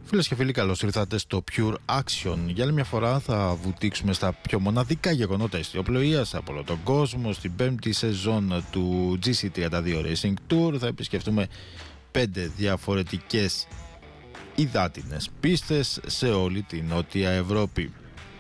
Φίλες και φίλοι, καλώς ήρθατε στο Pure Action. Για άλλη μια φορά θα βουτήξουμε στα πιο μοναδικά γεγονότα ιστιοπλοείας από όλο τον κόσμο. Στην πέμπτη σεζόν του GC32 Racing Tour θα επισκεφτούμε 5 διαφορετικές υδάτινες πίστες σε όλη την Νότια Ευρώπη.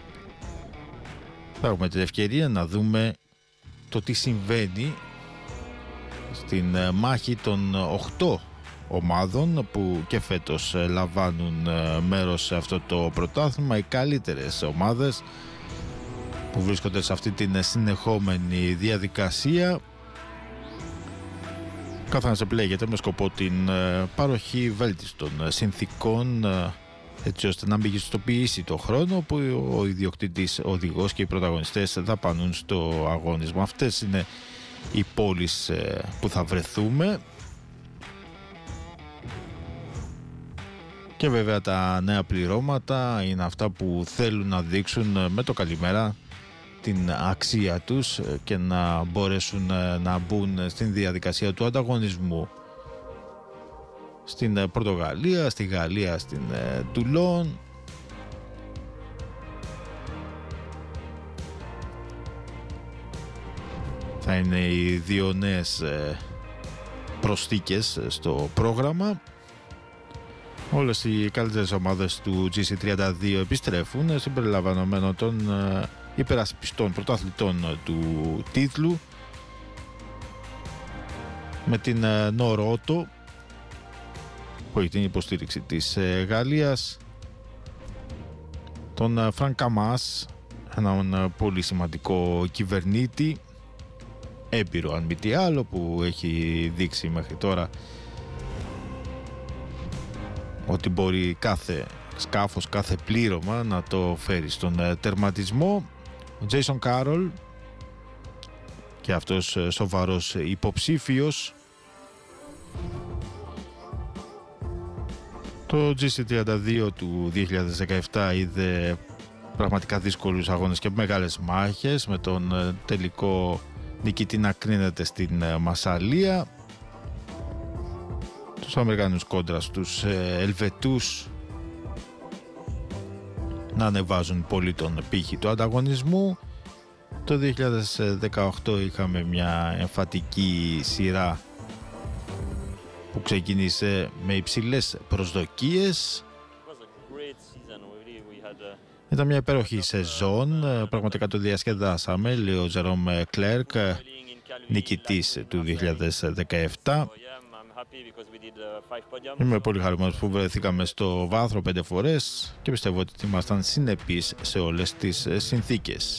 Θα έχουμε την ευκαιρία να δούμε το τι συμβαίνει στην μάχη των 8 ομάδων που και φέτος λαμβάνουν μέρος σε αυτό το πρωτάθλημα. Οι καλύτερες ομάδες που βρίσκονται σε αυτή την συνεχόμενη διαδικασία. Καθένας επιλέγεται με σκοπό την παροχή βέλτιστων συνθήκων, έτσι ώστε να μεγιστοποιήσει το χρόνο που ο ιδιοκτήτης, ο οδηγός και οι πρωταγωνιστές δαπανούν στο αγώνισμα. Αυτές είναι οι πόλεις που θα βρεθούμε. Και βέβαια τα νέα πληρώματα είναι αυτά που θέλουν να δείξουν με το καλημέρα την αξία τους και να μπορέσουν να μπουν στην διαδικασία του ανταγωνισμού. Στην Πορτογαλία, στη Γαλλία, στην Τουλόν. Θα είναι οι δύο νέες προσθήκες στο πρόγραμμα. Όλες οι καλύτερες ομάδες του GC32 επιστρέφουν, συμπεριλαμβανομένων των υπερασπιστών πρωταθλητών του τίτλου, με την Νορότο που έχει την υποστήριξη της Γαλλίας, τον Φρανκ Καμάς, έναν πολύ σημαντικό κυβερνήτη, έμπειρο αν μη τι άλλο, που έχει δείξει μέχρι τώρα ότι μπορεί κάθε σκάφος, κάθε πλήρωμα να το φέρει στον τερματισμό. Ο Τζέισον Κάρολ, και αυτός σοβαρός υποψήφιος. Το GC32 του 2017 είδε πραγματικά δύσκολους αγώνες και μεγάλες μάχες, με τον τελικό νικητή να κρίνεται στην Μασσαλία. Τους Αμερικανούς κόντρα στους Ελβετούς να ανεβάζουν πολύ τον πύχη του ανταγωνισμού. Το 2018 είχαμε μια εμφατική σειρά που ξεκίνησε με υψηλές προσδοκίες. Ήταν μια υπέροχη σεζόν, πραγματικά το διασκεδάσαμε, λέει ο Τζερόμ Κλέρκ, νικητής του 2017. Είμαι πολύ χαρούμενος που βρεθήκαμε στο βάθρο 5 φορές και πιστεύω ότι ήμασταν συνεπείς σε όλες τις συνθήκες.